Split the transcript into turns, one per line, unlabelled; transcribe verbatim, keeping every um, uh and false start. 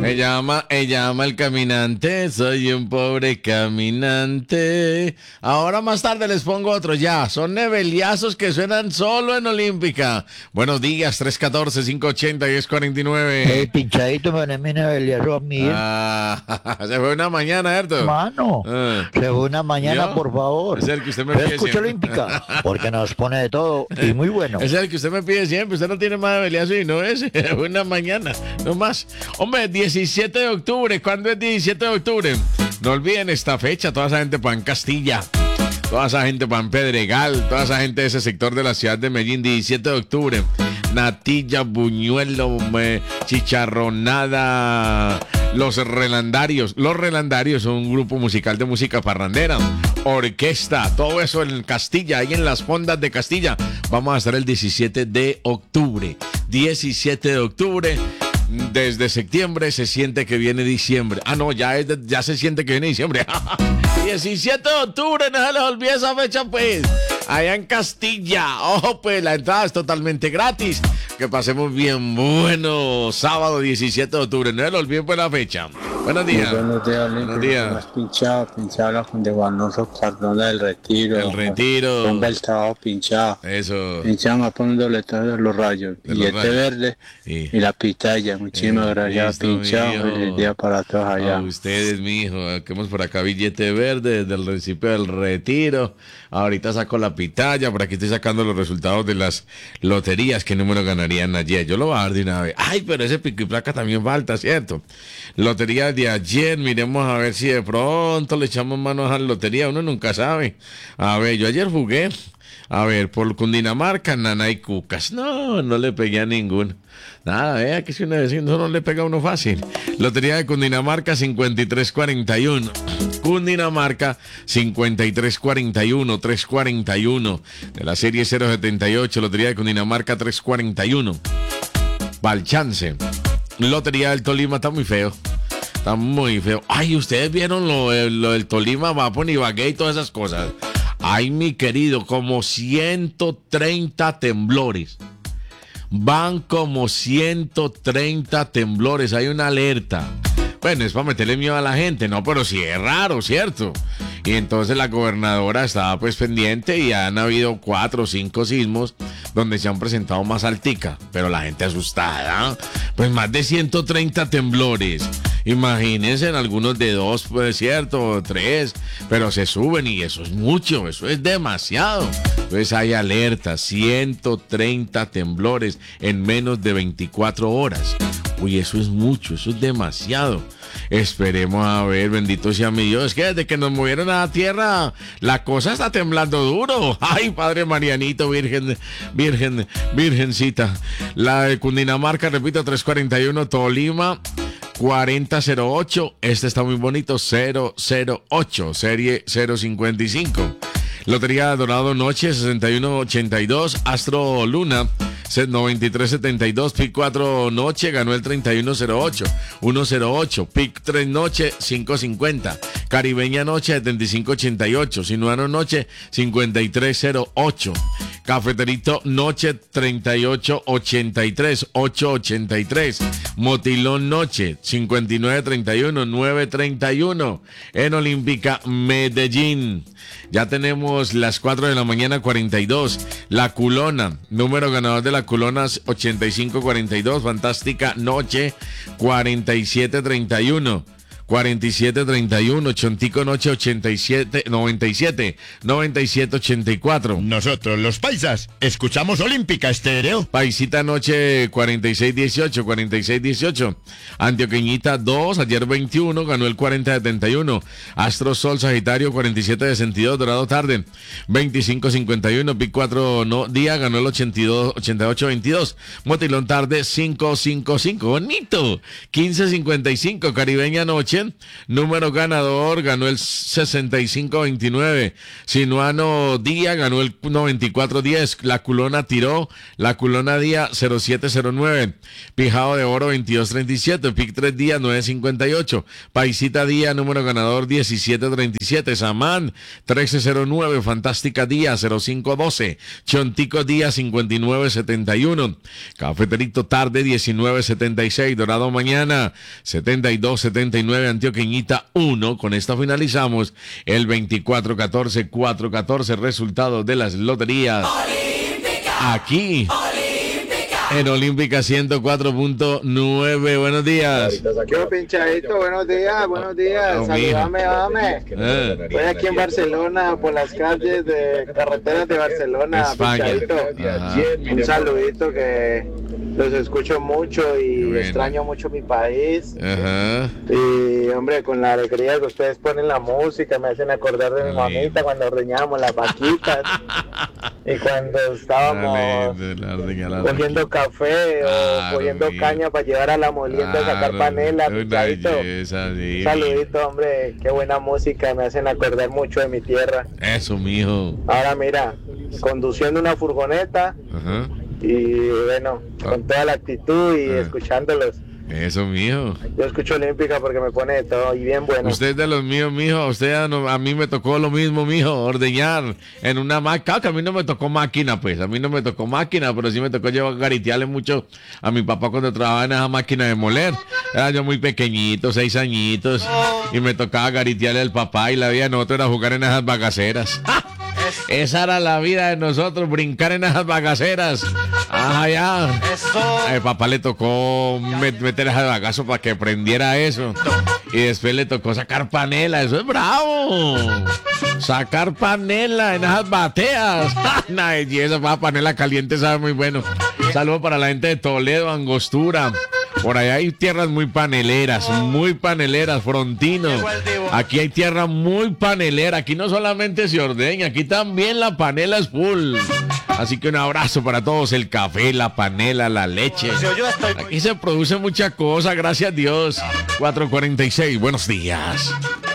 Me llama, me llama el caminante, soy un pobre caminante. Ahora más tarde les pongo otro ya. Son nebeliazos que suenan solo en Olímpica. Buenos días, tres uno cuatro, cinco ocho cero, diez cuarenta y nueve.
El pinchadito me pone mi nebeliazo a mí.
Ah, se fue una mañana, ¿cierto?
Mano,
Ah.
se fue una mañana,
¿Yo?
por favor.
Es el que usted me
Pero
pide
escucha
siempre.
Olímpica, porque nos pone de todo y muy bueno.
Ese es el que usted me pide siempre. Usted no tiene más nebeliazo y no es una mañana, no más. Hombre, diecisiete de octubre. ¿Cuándo es diecisiete de octubre? No olviden esta fecha. Toda esa gente para en Castilla, toda esa gente para en Pedregal, toda esa gente de ese sector de la ciudad de Medellín. diecisiete de octubre. Natilla, buñuelo, me, chicharronada. Los Relandarios. Los Relandarios son un grupo musical de música parrandera. Orquesta, todo eso en Castilla, ahí en las fondas de Castilla. Vamos a estar el diecisiete de octubre. diecisiete de octubre. Desde septiembre se siente que viene diciembre. Ah, no, ya, es de- ya se siente que viene diciembre. diecisiete de octubre, no se les olvide esa fecha, pues. Allá en Castilla. Ojo, pues la entrada es totalmente gratis. Que pasemos bien bueno. Sábado diecisiete de octubre. No se les olviden pues la fecha. Buenos días.
Buenos días,
Buenos
Olímpico.
días.
Has pinchado, pinchado con de Guanoso Cardona del Retiro.
El Retiro.
Ponga el trabajo pinchado.
Eso.
Pinchado más poniéndole todos los rayos.
De los
Billete
rayos.
verde
Sí.
y la pitaya. Muchísimas
Eh,
gracias,
listo,
pinchado.
mijo.
Feliz día para todos allá.
A ustedes, mijo. Quedamos por acá billete verde desde el municipio del Retiro. Ahorita saco la pitaya. Por aquí estoy sacando los resultados de las loterías. ¿Qué número ganarían ayer? Yo lo voy a dar de una vez. Ay, pero ese pico y placa también falta, ¿cierto? Lotería de ayer. Miremos a ver si de pronto le echamos manos a la lotería. Uno nunca sabe. A ver, yo ayer jugué. A ver, por Cundinamarca, Nana y Cucas. No, no le pegué a ninguno. Nada, vea que si una vez no, no le pega a uno fácil. Lotería de Cundinamarca cincuenta y tres cuarenta y uno. Cundinamarca cincuenta y tres cuarenta y uno, tres cuarenta y uno. De la serie cero setenta y ocho, Lotería de Cundinamarca tres cuarenta y uno. Valchance. Lotería del Tolima está muy feo. Está muy feo. Ay, ustedes vieron lo, lo del Tolima, Vapón y Ibagué y todas esas cosas. Ay, mi querido, como ciento treinta temblores. Van como ciento treinta temblores. Hay una alerta. Bueno, es para meterle miedo a la gente, no, pero sí es raro, ¿cierto? Y entonces la gobernadora estaba pues pendiente y han habido cuatro o cinco sismos donde se han presentado más altica, pero la gente asustada. Pues más de ciento treinta temblores. Imagínense en algunos de dos, pues cierto, tres, pero se suben y eso es mucho, eso es demasiado. Entonces hay alerta, ciento treinta temblores en menos de veinticuatro horas. Uy, eso es mucho, eso es demasiado. Esperemos a ver, bendito sea mi Dios. Es que desde que nos movieron a la tierra, la cosa está temblando duro. Ay, Padre Marianito, Virgen, Virgen, Virgencita. La de Cundinamarca, repito, tres cuarenta y uno, Tolima, cuarenta cero ocho. Este está muy bonito, cero cero ocho, serie cero cincuenta y cinco. Lotería Dorado Noche, sesenta y uno ochenta y dos. Astro Luna, noventa y tres setenta y dos. Pic cuatro Noche, ganó el treinta y uno cero ocho. uno cero ocho. Pic tres Noche, cinco cincuenta. Caribeña Noche, setenta y cinco ochenta y ocho. Sinuano Noche, cincuenta y tres cero ocho. Cafeterito Noche, treinta y ocho ochenta y tres. ocho ochenta y tres. Motilón Noche, cincuenta y nueve treinta y uno. nueve treinta y uno. En Olímpica Medellín. Ya tenemos las cuatro de la mañana, cuarenta y dos. La Culona, número ganador de la Culona, ochenta y cinco cuarenta y dos. Fantástica Noche, cuarenta y siete treinta y uno. cuarenta y siete treinta y uno. Chontico Noche, ochenta y siete noventa y siete. noventa y siete ochenta y cuatro.
Nosotros, los paisas, escuchamos Olímpica Estéreo.
Paisita Noche, cuarenta y seis dieciocho. cuarenta y seis dieciocho. Antioqueñita dos, ayer veintiuno, ganó el cuarenta setenta y uno. Astro Sol Sagitario, cuarenta y siete sesenta y dos. Dorado Tarde, veinticinco cincuenta y uno. Pic cuatro no, Día, ganó el ochenta y dos ochenta y ocho veintidós. Motilón Tarde, cinco cincuenta y cinco. Bonito. quince cincuenta y cinco. Caribeña Noche, noche. Número ganador, ganó el sesenta y cinco veintinueve. Sinuano Díaz ganó el noventa y cuatro diez. La culona tiró, la culona Díaz cero siete cero nueve. Pijado de oro veintidós treinta y siete. Pic tres Díaz nueve cincuenta y ocho. Paisita Díaz, número ganador diecisiete treinta y siete. Samán trece cero nueve. Fantástica Díaz cero cinco doce. Chontico Díaz cincuenta y nueve setenta y uno. Cafeterito Tarde diecinueve setenta y seis. Dorado Mañana setenta y dos setenta y nueve. Antioqueñita uno. Con esta finalizamos el veinticuatro catorce cuatro catorce. Resultados de las loterías Olímpica. Aquí Olímpica. En Olímpica ciento cuatro punto nueve. Buenos días.
Yo pinchadito, buenos días, buenos días.
Oh,
Saludame, dame.
Eh.
Estoy aquí en Barcelona, por las calles de carreteras de Barcelona,
España.
pinchadito.
Ajá.
Un saludito, que los escucho mucho y
Bueno.
extraño mucho mi país.
Ajá.
Y hombre, con la alegría que ustedes ponen la música, me hacen acordar de mi
Ay.
mamita cuando ordeñábamos las vaquitas y cuando estábamos
Dale, la ordeña, la
cogiendo café
Claro,
o cogiendo
mijo.
caña para llevar a la molienda a sacar
Claro,
panela,
una
pinchadito.
belleza, sí.
Saludito, hombre, qué buena música, me hacen acordar mucho de mi tierra.
Eso, mijo.
Ahora mira, conduciendo una furgoneta
Ajá.
y bueno, con toda la actitud y
Ah.
escuchándolos.
Eso, mijo.
Yo escucho Olímpica porque me pone de todo y bien bueno.
Usted es de los míos, mijo. Usted a, no- a mí me tocó lo mismo, mijo. Ordeñar en una máquina. Que a mí no me tocó máquina, pues. A mí no me tocó máquina, pero sí me tocó llevar garitearle mucho a mi papá cuando trabajaba en esa máquina de moler. Era yo muy pequeñito, seis añitos. Y me tocaba garitearle al papá. Y la vida de nosotros era jugar en esas bagaceras. Esa era la vida de nosotros, brincar en esas bagaceras. Ah, ya. Al papá le tocó met- meter ese bagazo para que prendiera eso. Y después le tocó sacar panela. Eso es bravo. Sacar panela en esas bateas. Una belleza, esa panela caliente sabe muy bueno. Saludos para la gente de Toledo, Angostura. Por allá hay tierras muy paneleras, muy paneleras, Frontino. Aquí hay tierra muy panelera. Aquí no solamente se ordeña, aquí también la panela es full. Así que un abrazo para todos, el café, la panela, la leche. Aquí se produce mucha cosa, gracias a Dios. cuatro cuarenta y seis, buenos días.